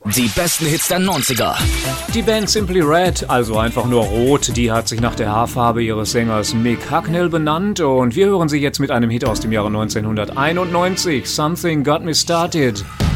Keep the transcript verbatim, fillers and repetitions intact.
Die besten Hits der neunziger. Die Band Simply Red, also einfach nur Rot, die hat sich nach der Haarfarbe ihres Sängers Mick Hucknall benannt und wir hören sie jetzt mit einem Hit aus dem Jahre neunzehnhunderteinundneunzig, Something Got Me Started.